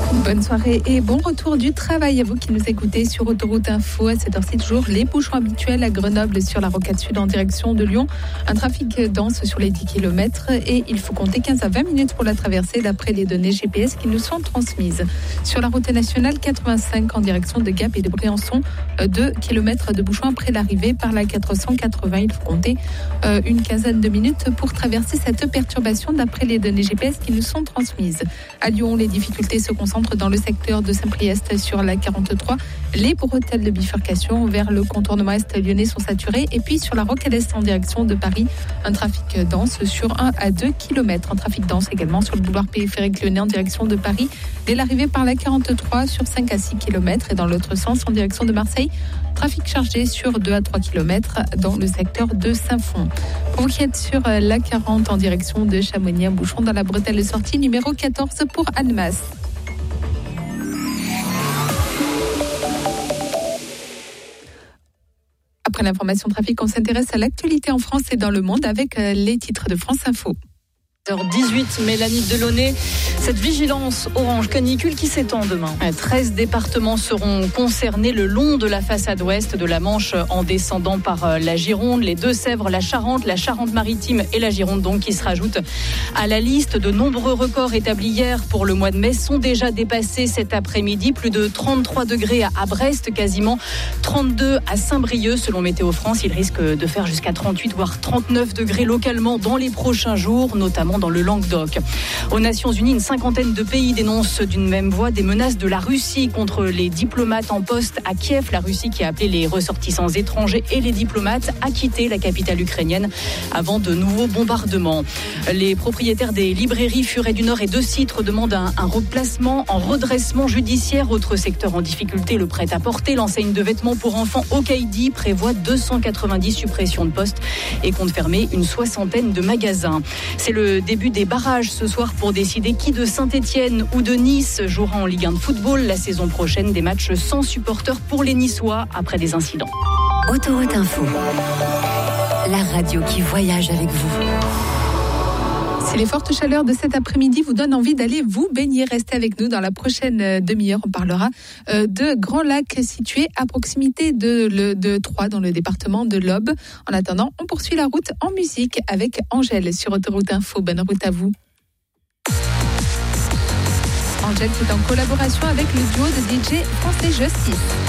Bonne soirée et bon retour du travail à vous qui nous écoutez sur Autoroute Info. À cette heure-ci, toujours les bouchons habituels à Grenoble sur la rocade sud en direction de Lyon. Un trafic dense sur les 10 km et il faut compter 15 à 20 minutes pour la traversée d'après les données GPS qui nous sont transmises. Sur la route nationale 85 en direction de Gap et de Briançon, 2 km de bouchons après l'arrivée par la 480. Il faut compter une quinzaine de minutes pour traverser cette perturbation d'après les données GPS qui nous sont transmises. À Lyon, les difficultés se concentrent dans le secteur de Saint-Priest sur la 43. Les bretelles de bifurcation vers le contournement est lyonnais sont saturées. Et puis sur la rocade est en direction de Paris, un trafic dense sur 1 à 2 km. Un trafic dense également sur le boulevard périphérique lyonnais en direction de Paris. Dès l'arrivée par la 43 sur 5 à 6 km. Et dans l'autre sens en direction de Marseille, trafic chargé sur 2 à 3 km dans le secteur de Saint-Fond. Pour vous qui êtes sur la 40 en direction de Chamonix, un bouchon dans la bretelle de sortie numéro 14 pour Annemasse. Après l'information trafic, on s'intéresse à l'actualité en France et dans le monde avec les titres de France Info. 18, Mélanie Delaunay. Cette vigilance orange canicule qui s'étend demain. 13 départements seront concernés le long de la façade ouest de la Manche en descendant par la Gironde, les Deux-Sèvres, la Charente-Maritime et la Gironde donc qui se rajoutent à la liste. De nombreux records établis hier pour le mois de mai sont déjà dépassés cet après-midi. Plus de 33 degrés à Brest, quasiment 32 à Saint-Brieuc selon Météo France. Il risque de faire jusqu'à 38 voire 39 degrés localement dans les prochains jours, notamment dans le Languedoc. Aux Nations Unies, une cinquantaine de pays dénoncent d'une même voix des menaces de la Russie contre les diplomates en poste à Kiev. La Russie qui a appelé les ressortissants étrangers et les diplomates à quitter la capitale ukrainienne avant de nouveaux bombardements. Les propriétaires des librairies Furet du Nord et de Citre demandent un replacement en redressement judiciaire. Autre secteur en difficulté, le prêt-à-porter. L'enseigne de vêtements pour enfants Okaïdi prévoit 290 suppressions de postes et compte fermer une soixantaine de magasins. C'est le début des barrages ce soir pour décider qui de Saint-Etienne ou de Nice jouera en Ligue 1 de football. La saison prochaine, des matchs sans supporters pour les Niçois après des incidents. Autoroute Info, la radio qui voyage avec vous. Si les fortes chaleurs de cet après-midi vous donnent envie d'aller vous baigner, restez avec nous dans la prochaine demi-heure. On parlera de grands lacs situés à proximité de Troyes dans le département de l'Aube. En attendant, on poursuit la route en musique avec Angèle sur Autoroute Info. Bonne route à vous. Angèle qui est en collaboration avec le duo de DJ Français Justice.